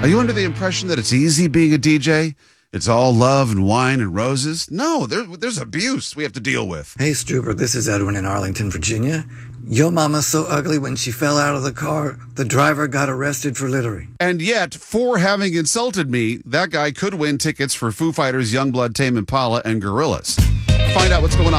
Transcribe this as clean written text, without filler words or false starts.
Are you under the impression that it's easy being a DJ? It's all love and wine and roses? No, there's abuse we have to deal with. Hey, Struber, this is Edwin in Arlington, Virginia. Yo mama's so ugly when she fell out of the car, the driver got arrested for littering. And yet, for having insulted me, that guy could win tickets for Foo Fighters, Youngblood, Tame Impala, and Gorillaz. Find out what's going on.